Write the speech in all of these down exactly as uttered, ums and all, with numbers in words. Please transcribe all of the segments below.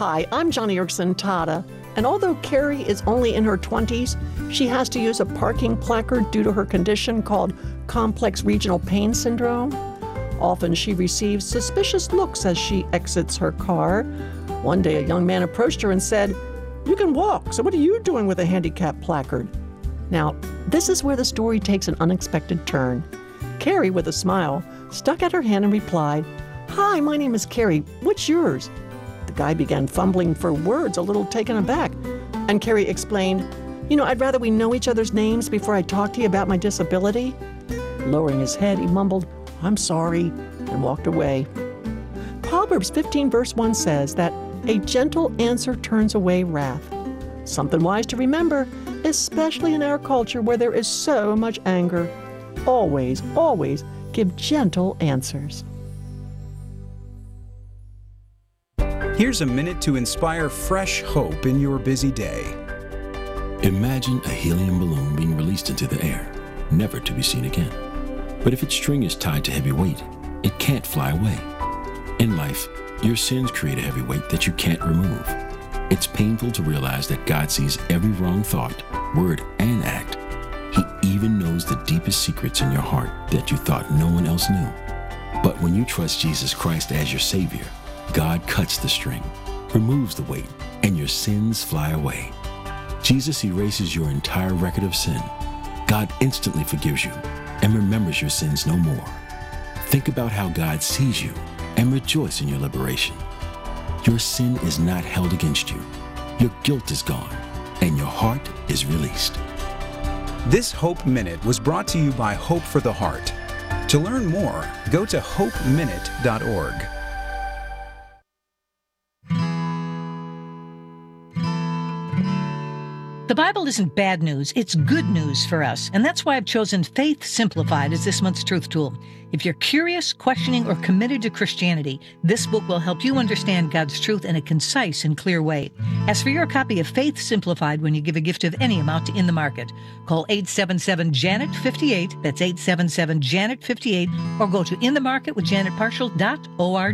Hi, I'm Johnny Erickson Tada, and although Carrie is only in her twenties, she has to use a parking placard due to her condition called complex regional pain syndrome. Often she receives suspicious looks as she exits her car. One day a young man approached her and said, "You can walk, so what are you doing with a handicap placard?" Now, this is where the story takes an unexpected turn. Carrie, with a smile, stuck out her hand and replied, "Hi, my name is Carrie. What's yours?" The guy began fumbling for words, a little taken aback, and Carrie explained, "You know, I'd rather we know each other's names before I talk to you about my disability." Lowering his head, he mumbled, "I'm sorry," and walked away. Proverbs fifteen verse one says that a gentle answer turns away wrath. Something wise to remember, especially in our culture where there is so much anger. Always, always give gentle answers. Here's a minute to inspire fresh hope in your busy day. Imagine a helium balloon being released into the air, never to be seen again. But if its string is tied to heavy weight, it can't fly away. In life, your sins create a heavy weight that you can't remove. It's painful to realize that God sees every wrong thought, word, and act. He even knows the deepest secrets in your heart that you thought no one else knew. But when you trust Jesus Christ as your Savior, God cuts the string, removes the weight, and your sins fly away. Jesus erases your entire record of sin. God instantly forgives you and remembers your sins no more. Think about how God sees you and rejoice in your liberation. Your sin is not held against you. Your guilt is gone, and your heart is released. This Hope Minute was brought to you by Hope for the Heart. To learn more, go to hope minute dot org. The Bible isn't bad news, it's good news for us. And that's why I've chosen Faith Simplified as this month's truth tool. If you're curious, questioning, or committed to Christianity, this book will help you understand God's truth in a concise and clear way. Ask for your copy of Faith Simplified when you give a gift of any amount to In the Market. Call eight seven seven, Janet fifty-eight, that's eight seven seven, Janet fifty-eight, or go to in the market with janet partial dot org.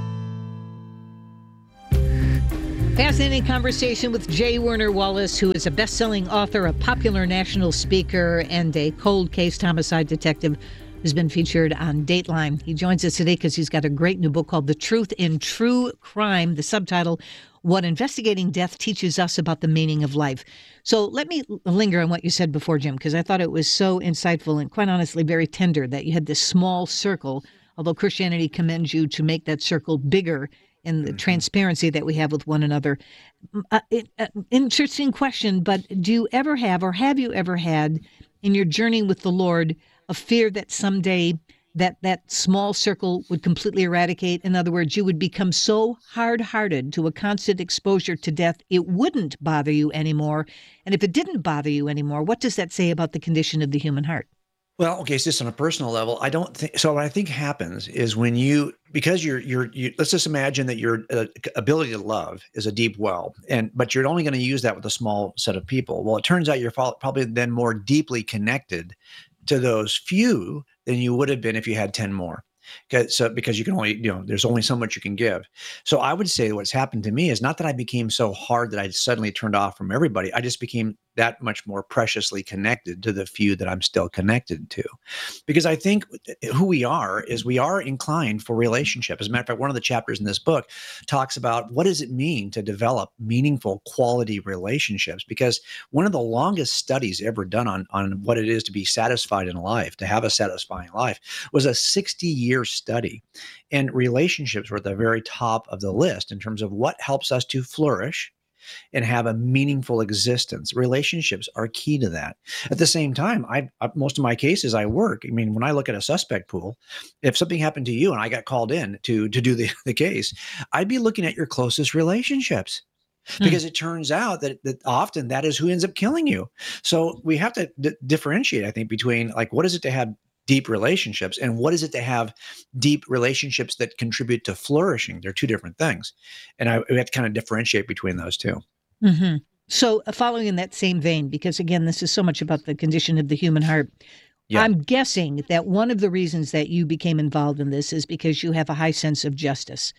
Fascinating conversation with J. Werner Wallace, who is a best-selling author, a popular national speaker, and a cold case homicide detective who's been featured on Dateline. He joins us today because he's got a great new book called The Truth in True Crime, the subtitle, What Investigating Death Teaches Us About the Meaning of Life. So let me linger on what you said before, Jim, because I thought it was so insightful and quite honestly very tender that you had this small circle, although Christianity commends you to make that circle bigger in the transparency that we have with one another. Uh, it, uh, interesting question, but do you ever have, or have you ever had in your journey with the Lord, a fear that someday that that small circle would completely eradicate? In other words, you would become so hard-hearted to a constant exposure to death, it wouldn't bother you anymore. And if it didn't bother you anymore, what does that say about the condition of the human heart? Well, okay, so just on a personal level, I don't think so. What I think happens is when you, because you're, you're, you, let's just imagine that your uh, ability to love is a deep well, and but you're only going to use that with a small set of people. Well, it turns out you're probably then more deeply connected to those few than you would have been if you had ten more. Because, so, because you can only, you know, there's only so much you can give. So I would say what's happened to me is not that I became so hard that I suddenly turned off from everybody. I just became that much more preciously connected to the few that I'm still connected to. Because I think who we are is we are inclined for relationship. As a matter of fact, one of the chapters in this book talks about what does it mean to develop meaningful quality relationships? Because one of the longest studies ever done on, on what it is to be satisfied in life, to have a satisfying life, was a sixty year study. And relationships were at the very top of the list in terms of what helps us to flourish and have a meaningful existence. Relationships are key to that. At the same time, I, I most of my cases I work. I mean, when I look at a suspect pool, if something happened to you and I got called in to to do the, the case, I'd be looking at your closest relationships. Because hmm. it turns out that, that often that is who ends up killing you. So we have to d- differentiate, I think, between like, what is it to have deep relationships and what is it to have deep relationships that contribute to flourishing? They're two different things. And I we have to kind of differentiate between those two. Mm-hmm. So uh, following in that same vein, because again, this is so much about the condition of the human heart. Yeah. I'm guessing that one of the reasons that you became involved in this is because you have a high sense of justice.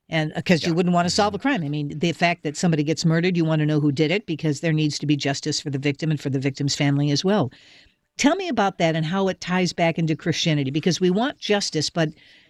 And because yeah. you wouldn't want to solve a crime. I mean, the fact that somebody gets murdered, you want to know who did it because there needs to be justice for the victim and for the victim's family as well. Tell me about that and how it ties back into Christianity, because we want justice, but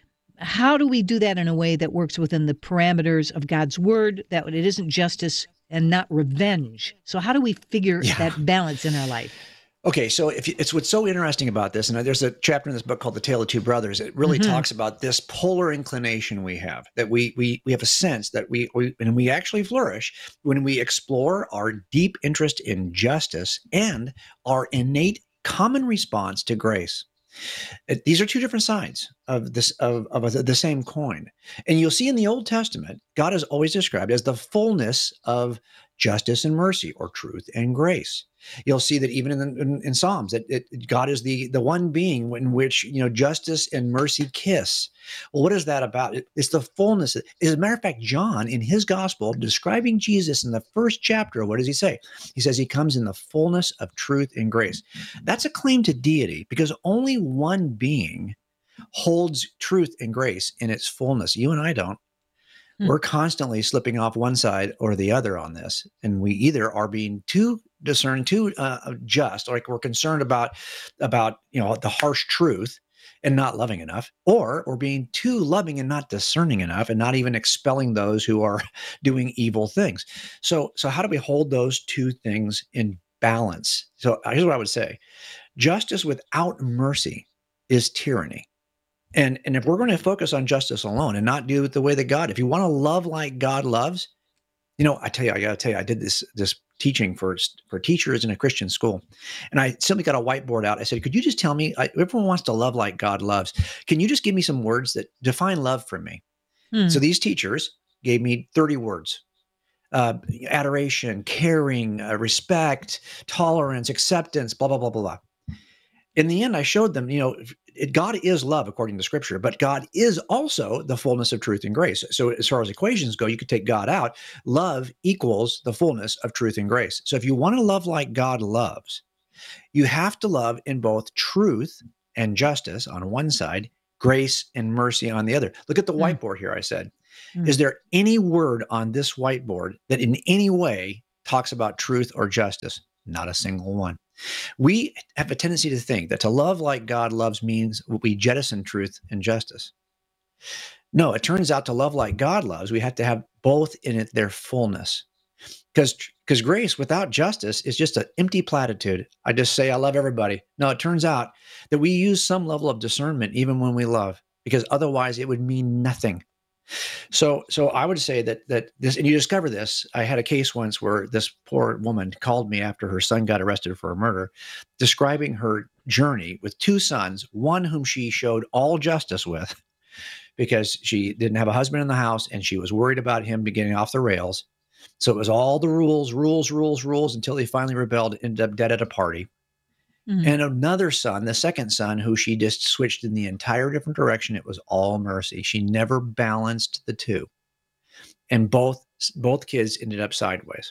how do we do that in a way that works within the parameters of God's word, that it isn't justice and not revenge? So how do we figure yeah. that balance in our life? Okay, so if you, it's what's so interesting about this, and there's a chapter in this book called The Tale of Two Brothers. It really mm-hmm. talks about this polar inclination we have, that we we we have a sense that we, we and we actually flourish when we explore our deep interest in justice and our innate common response to grace. It, these are two different sides of this of, of the same coin. And you'll see in the Old Testament, God is always described as the fullness of justice and mercy, or truth and grace. You'll see that even in, in, in Psalms, that it, God is the the one being in which, you know, justice and mercy kiss. Well, what is that about? It, it's the fullness. As a matter of fact, John, in his gospel, describing Jesus in the first chapter, what does he say? He says he comes in the fullness of truth and grace. That's a claim to deity, because only one being holds truth and grace in its fullness. You and I don't. We're constantly slipping off one side or the other on this. And we either are being too discerned, too uh, just, like we're concerned about, about, you know, the harsh truth and not loving enough, or we're being too loving and not discerning enough and not even expelling those who are doing evil things. So, so how do we hold those two things in balance? So here's what I would say. Justice without mercy is tyranny. And, and if we're going to focus on justice alone and not do it the way that God, if you want to love like God loves, you know, I tell you, I got to tell you, I did this, this teaching for, for teachers in a Christian school. And I simply got a whiteboard out. I said, could you just tell me, I, everyone wants to love like God loves. Can you just give me some words that define love for me? Hmm. So these teachers gave me thirty words. Uh, adoration, caring, uh, respect, tolerance, acceptance, blah, blah, blah, blah, blah. In the end, I showed them, you know, it, God is love according to Scripture, but God is also the fullness of truth and grace. So as far as equations go, you could take God out. Love equals the fullness of truth and grace. So if you want to love like God loves, you have to love in both truth and justice on one side, grace and mercy on the other. Look at the mm. whiteboard here, I said. Mm. Is there any word on this whiteboard that in any way talks about truth or justice? Not a single one. We have a tendency to think that to love like God loves means we jettison truth and justice. No, it turns out to love like God loves, we have to have both in it, their fullness. Because because grace without justice is just an empty platitude. I just say I love everybody. No, it turns out that we use some level of discernment even when we love, because otherwise it would mean nothing. So, so I would say that that this, and you discover this. I had a case once where this poor woman called me after her son got arrested for a murder, describing her journey with two sons, one whom she showed all justice with, because she didn't have a husband in the house and she was worried about him getting off the rails. So it was all the rules, rules, rules, rules, until he finally rebelled, ended up dead at a party. Mm-hmm. And another son, the second son, who she just switched in the entire different direction. It was all mercy. She never balanced the two. And both, both kids ended up sideways.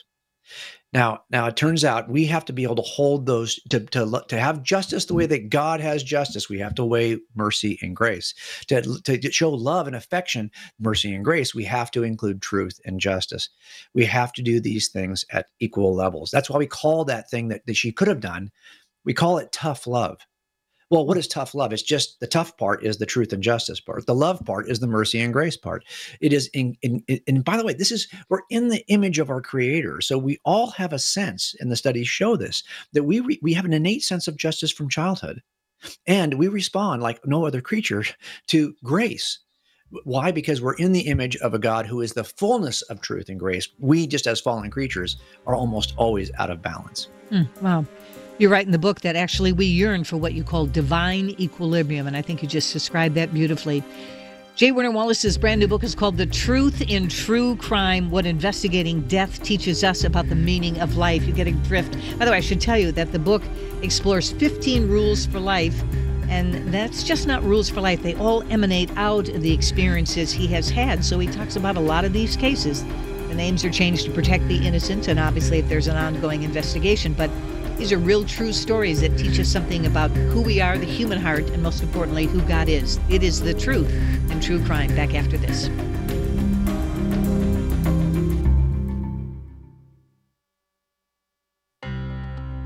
Now, now it turns out we have to be able to hold those, to, to, to have justice the way that God has justice. We have to weigh mercy and grace. To, to show love and affection, mercy and grace, we have to include truth and justice. We have to do these things at equal levels. That's why we call that thing that, that she could have done, we call it tough love. Well, what is tough love? It's just the tough part is the truth and justice part. The love part is the mercy and grace part. It is in, in, in and by the way, this is, we're in the image of our Creator. So we all have a sense, and the studies show this, that we re, we have an innate sense of justice from childhood. And we respond like no other creature to grace. Why? Because we're in the image of a God who is the fullness of truth and grace. We, just as fallen creatures, are almost always out of balance. Mm, wow. You write in the book that actually we yearn for what you call divine equilibrium, and I think you just described that beautifully. J. Werner Wallace's brand new book is called The Truth in True Crime, What Investigating Death Teaches Us About the Meaning of Life. You get a drift. By the way, I should tell you that the book explores fifteen rules for life, and that's just not rules for life. They all emanate out of the experiences he has had. So he talks about a lot of these cases. The names are changed to protect the innocent, and obviously if there's an ongoing investigation, but these are real, true stories that teach us something about who we are, the human heart, and most importantly, who God is. It is the truth and true crime. Back after this.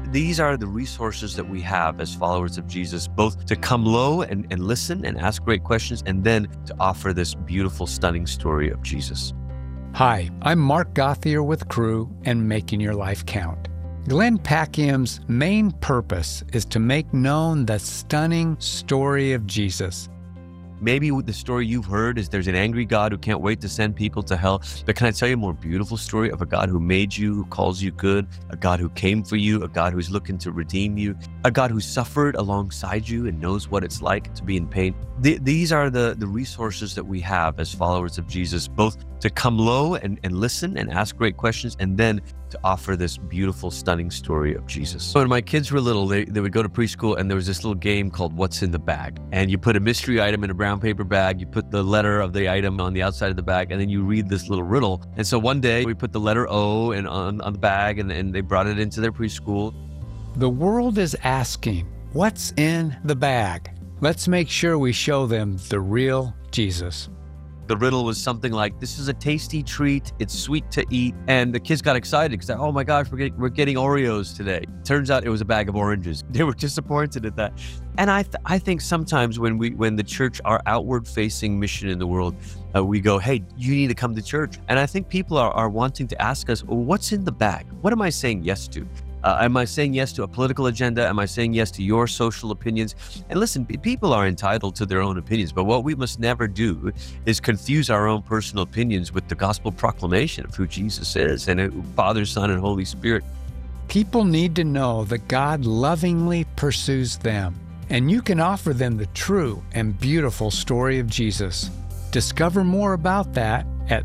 these are the resources that we have as followers of Jesus, both to come low and, and listen and ask great questions, and then to offer this beautiful, stunning story of Jesus. Hi, I'm Mark Gothier with Cru and Making Your Life Count. Glenn Packiam's main purpose is to make known the stunning story of Jesus. Maybe the story you've heard is there's an angry God who can't wait to send people to hell. But can I tell you a more beautiful story of a God who made you, who calls you good, a God who came for you, a God who's looking to redeem you, a God who suffered alongside you and knows what it's like to be in pain? Th- these are the, the resources that we have as followers of Jesus, both to come low and, and listen and ask great questions, and then to offer this beautiful, stunning story of Jesus. So when my kids were little, they, they would go to preschool, and there was this little game called What's in the Bag? And you put a mystery item in a brown paper bag, you put the letter of the item on the outside of the bag, and then you read this little riddle. And so one day we put the letter O and on, on the bag, and, and they brought it into their preschool. The world is asking, what's in the bag? Let's make sure we show them the real Jesus. The riddle was something like, this is a tasty treat, it's sweet to eat. And the kids got excited because, oh my gosh, we're getting, we're getting Oreos today. Turns out it was a bag of oranges. They were disappointed at that. And I th- I think sometimes when we when the church, our outward facing mission in the world, uh, we go, hey, you need to come to church. And I think people are, are wanting to ask us, well, what's in the bag? What am I saying yes to? Uh, am I saying yes to a political agenda? Am I saying yes to your social opinions? And listen, people are entitled to their own opinions, but what we must never do is confuse our own personal opinions with the gospel proclamation of who Jesus is and who Father, Son, and Holy Spirit. People need to know that God lovingly pursues them, and you can offer them the true and beautiful story of Jesus. Discover more about that at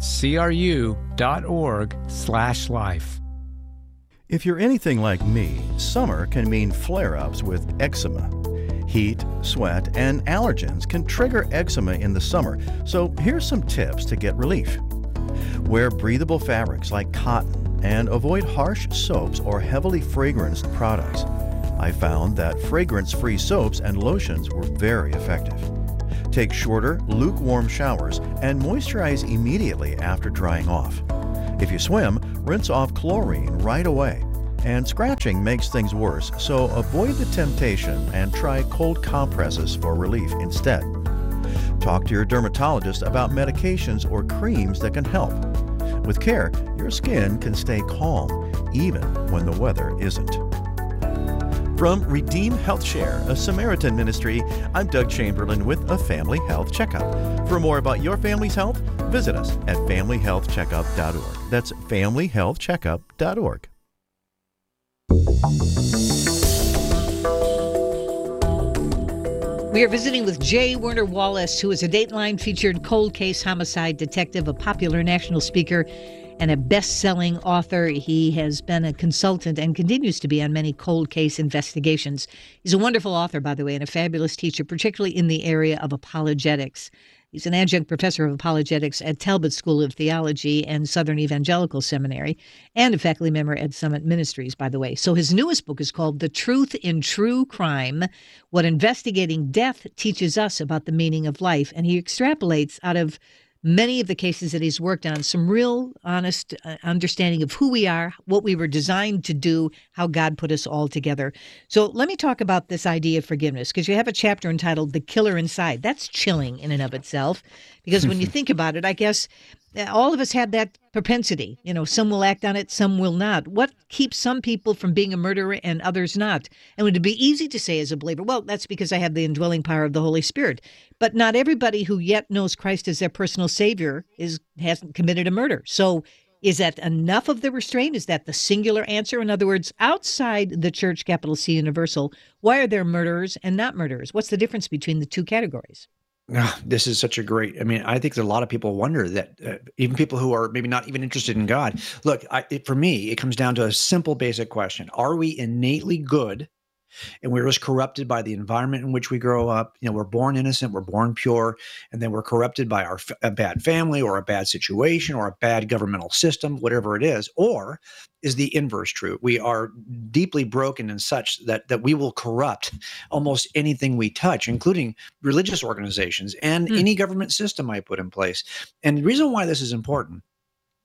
cru.org slash life. If you're anything like me, summer can mean flare-ups with eczema. Heat, sweat, and allergens can trigger eczema in the summer, so here's some tips to get relief. Wear breathable fabrics like cotton and avoid harsh soaps or heavily fragranced products. I found that fragrance-free soaps and lotions were very effective. Take shorter, lukewarm showers and moisturize immediately after drying off. If you swim, rinse off chlorine right away. And scratching makes things worse, so avoid the temptation and try cold compresses for relief instead. Talk to your dermatologist about medications or creams that can help. With care, your skin can stay calm, even when the weather isn't. From Redeem Health Share, a Samaritan ministry, I'm Doug Chamberlain with a Family Health Checkup. For more about your family's health, visit us at family health checkup dot org. That's family health checkup dot org. We are visiting with J. Werner Wallace, who is a Dateline featured cold case homicide detective, a popular national speaker, and a best-selling author. He has been a consultant and continues to be on many cold case investigations. He's a wonderful author, by the way, and a fabulous teacher, particularly in the area of apologetics. He's an adjunct professor of apologetics at Talbot School of Theology and Southern Evangelical Seminary, and a faculty member at Summit Ministries, by the way. So his newest book is called The Truth in True Crime, What Investigating Death Teaches Us About the Meaning of Life. And he extrapolates out of many of the cases that he's worked on, some real honest uh, understanding of who we are, what we were designed to do, how God put us all together. So let me talk about this idea of forgiveness, because you have a chapter entitled The Killer Inside. That's chilling in and of itself, because when you think about it, I guess all of us have that propensity. You know, some will act on it, some will not. What keeps some people from being a murderer and others not? And would it be easy to say as a believer, well, that's because I have the indwelling power of the Holy Spirit. But not everybody who yet knows Christ as their personal Savior is hasn't committed a murder. So is that enough of the restraint? Is that the singular answer? In other words, outside the church, capital C Universal, why are there murderers and not murderers? What's the difference between the two categories? Oh, this is such a great, I mean, I think that a lot of people wonder that, uh, even people who are maybe not even interested in God. Look, I, it, for me, it comes down to a simple, basic question. Are we innately good? And we're just corrupted by the environment in which we grow up. You know, we're born innocent, we're born pure, and then we're corrupted by our a bad family or a bad situation or a bad governmental system, whatever it is. Or is the inverse true? We are deeply broken and such that that we will corrupt almost anything we touch, including religious organizations and mm. any government system I put in place. And the reason why this is important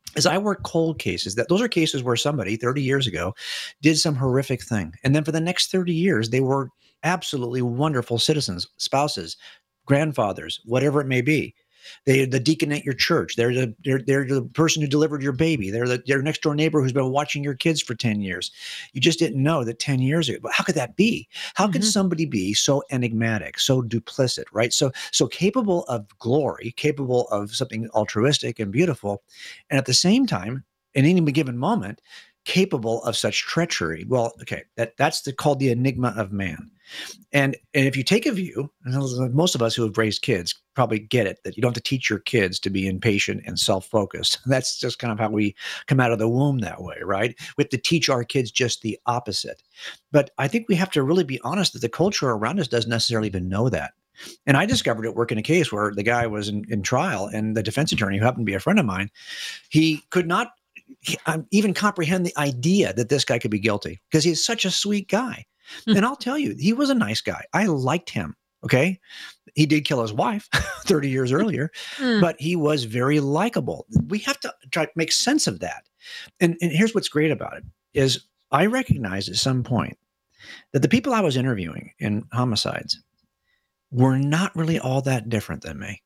is I work cold cases. That those are cases where somebody thirty years ago did some horrific thing. And then for the next thirty years, they were absolutely wonderful citizens, spouses, grandfathers, whatever it may be. They're the deacon at your church. They're the they're, they're the person who delivered your baby. They're the your next door neighbor who's been watching your kids for ten years. You just didn't know that ten years ago. But how could that be? How mm-hmm. could somebody be so enigmatic, so duplicit, right? So so capable of glory, capable of something altruistic and beautiful, and at the same time, in any given moment, capable of such treachery. Well, okay, that that's the, called the enigma of man. And and if you take a view, and most of us who have raised kids probably get it, that you don't have to teach your kids to be impatient and self-focused. That's just kind of how we come out of the womb that way, right? We have to teach our kids just the opposite. But I think we have to really be honest that the culture around us doesn't necessarily even know that. And I discovered it working a case where the guy was in, in trial, and the defense attorney, who happened to be a friend of mine, he could not even comprehend the idea that this guy could be guilty because he's such a sweet guy. Mm. And I'll tell you, he was a nice guy. I liked him. Okay. He did kill his wife thirty years earlier, mm. but he was very likable. We have to try to make sense of that. And, and here's what's great about it is I recognized at some point that the people I was interviewing in homicides were not really all that different than me.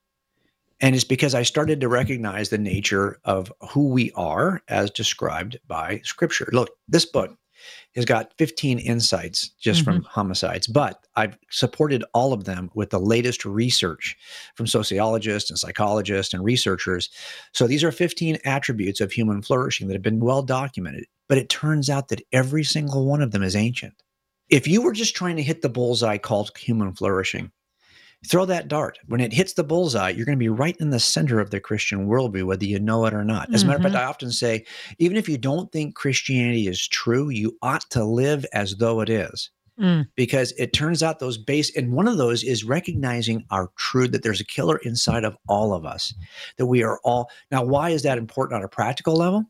And it's because I started to recognize the nature of who we are as described by Scripture. Look, this book has got fifteen insights just mm-hmm. from homicides, but I've supported all of them with the latest research from sociologists and psychologists and researchers. So these are fifteen attributes of human flourishing that have been well documented, but it turns out that every single one of them is ancient. If you were just trying to hit the bullseye called human flourishing, throw that dart. When it hits the bullseye, you're going to be right in the center of the Christian worldview, whether you know it or not. As a matter of fact, I often say, even if you don't think Christianity is true, you ought to live as though it is. Mm. Because it turns out those base, and one of those is recognizing our truth, that there's a killer inside of all of us, that we are all. Now, why is that important on a practical level?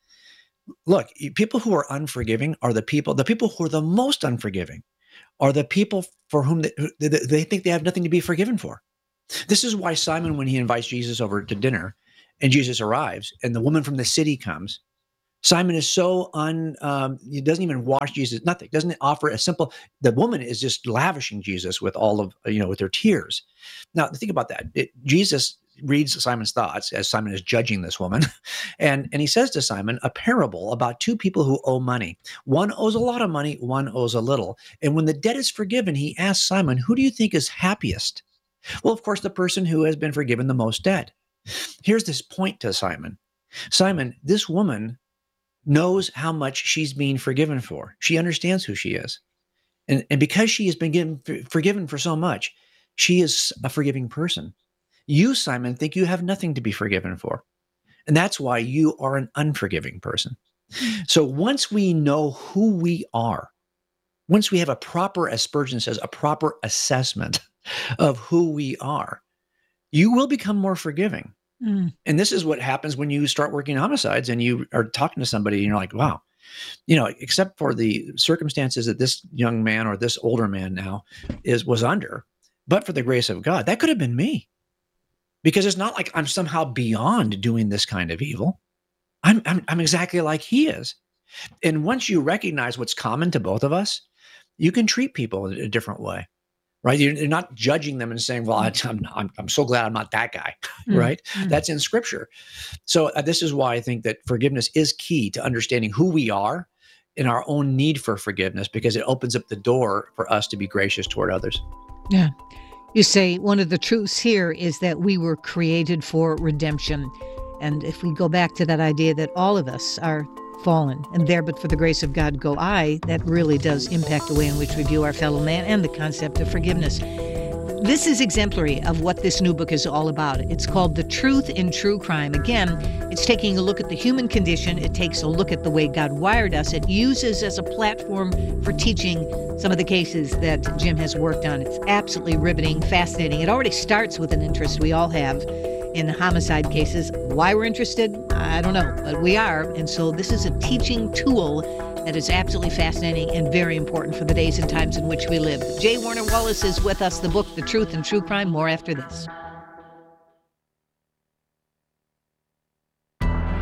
Look, people who are unforgiving are the people, the people who are the most unforgiving are the people for whom they, they think they have nothing to be forgiven for. This is why Simon, when he invites Jesus over to dinner and Jesus arrives and the woman from the city comes, Simon is so un, um, he doesn't even wash Jesus, nothing, doesn't offer a simple, the woman is just lavishing Jesus with all of, you know, with her tears. Now, think about that. It, Jesus reads Simon's thoughts as Simon is judging this woman. And, and he says to Simon a parable about two people who owe money. One owes a lot of money, one owes a little. And when the debt is forgiven, he asks Simon, who do you think is happiest? Well, of course, the person who has been forgiven the most debt. Here's this point to Simon. Simon, this woman knows how much she's being forgiven for. She understands who she is. And, and because she has been given, forgiven for so much, she is a forgiving person. You, Simon, think you have nothing to be forgiven for. And that's why you are an unforgiving person. So once we know who we are, once we have a proper, as Spurgeon says, a proper assessment of who we are, you will become more forgiving. Mm. And this is what happens when you start working homicides and you are talking to somebody and you're like, wow, you know, except for the circumstances that this young man or this older man now is was under, but for the grace of God, that could have been me. Because it's not like I'm somehow beyond doing this kind of evil. I'm, I'm, I'm exactly like he is. And once you recognize what's common to both of us, you can treat people in a different way, right? You're, you're not judging them and saying, well, I, I'm, I'm, I'm so glad I'm not that guy, mm-hmm. right? Mm-hmm. That's in Scripture. So uh, this is why I think that forgiveness is key to understanding who we are in our own need for forgiveness, because it opens up the door for us to be gracious toward others. Yeah. You say one of the truths here is that we were created for redemption. And if we go back to that idea that all of us are fallen and there but for the grace of God go I, that really does impact the way in which we view our fellow man and the concept of forgiveness. This is exemplary of what this new book is all about. It's called The Truth in True Crime. Again, it's taking a look at the human condition. It takes a look at the way God wired us. It uses as a platform for teaching some of the cases that Jim has worked on. It's absolutely riveting, fascinating. It already starts with an interest we all have in homicide cases. Why we're interested, I don't know, but we are. And so this is a teaching tool that is absolutely fascinating and very important for the days and times in which we live. J. Warner Wallace is with us, the book, The Truth in True Crime. More after this.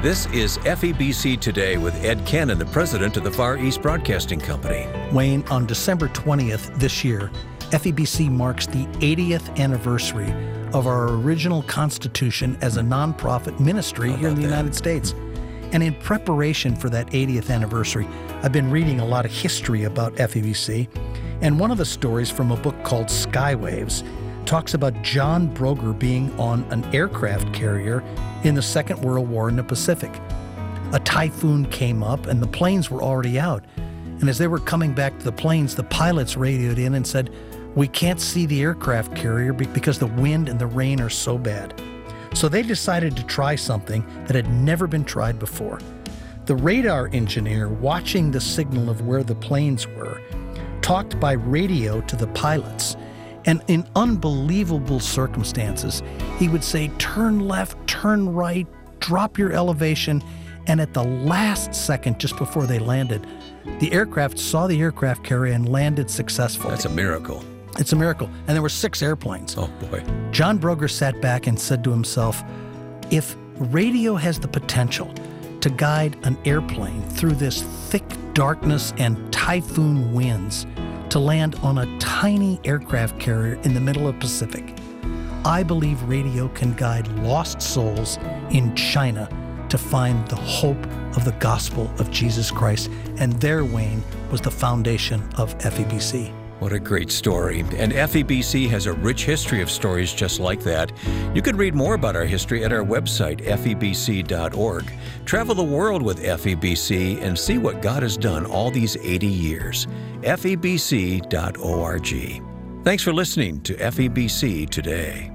This is F E B C Today with Ed Cannon, the president of the Far East Broadcasting Company. Wayne, on December twentieth this year, F E B C marks the eightieth anniversary of our original constitution as a nonprofit ministry here in the that? United States. And in preparation for that eightieth anniversary, I've been reading a lot of history about F E B C. And one of the stories from a book called Skywaves talks about John Broger being on an aircraft carrier in the Second World War in the Pacific. A typhoon came up and the planes were already out. And as they were coming back to the planes, the pilots radioed in and said, "We can't see the aircraft carrier because the wind and the rain are so bad." So they decided to try something that had never been tried before. The radar engineer, watching the signal of where the planes were, talked by radio to the pilots. And in unbelievable circumstances, he would say, "Turn left, turn right, drop your elevation." And at the last second, just before they landed, the aircraft saw the aircraft carrier and landed successfully. That's a miracle. It's a miracle. And there were six airplanes. Oh, boy. John Broger sat back and said to himself, if radio has the potential to guide an airplane through this thick darkness and typhoon winds to land on a tiny aircraft carrier in the middle of the Pacific, I believe radio can guide lost souls in China to find the hope of the gospel of Jesus Christ. And there, Wayne, was the foundation of F E B C. What a great story. And F E B C has a rich history of stories just like that. You can read more about our history at our website, F E B C dot org. Travel the world with F E B C and see what God has done all these eighty years. F E B C dot org. Thanks for listening to F E B C Today.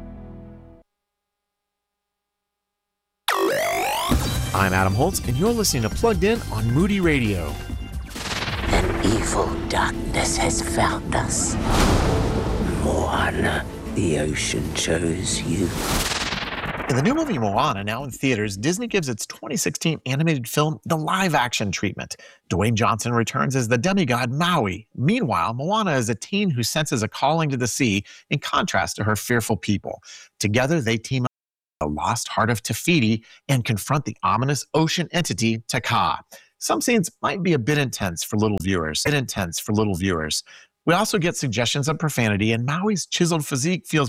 I'm Adam Holtz, and you're listening to Plugged In on Moody Radio. An evil darkness has found us. Moana, the ocean chose you. In the new movie Moana, now in theaters, Disney gives its twenty sixteen animated film the live-action treatment. Dwayne Johnson returns as the demigod Maui. Meanwhile, Moana is a teen who senses a calling to the sea in contrast to her fearful people. Together, they team up with the lost heart of Te Fiti and confront the ominous ocean entity Te Kā. Some scenes might be a bit intense for little viewers. Bit intense for little viewers. We also get suggestions of profanity, and Maui's chiseled physique feels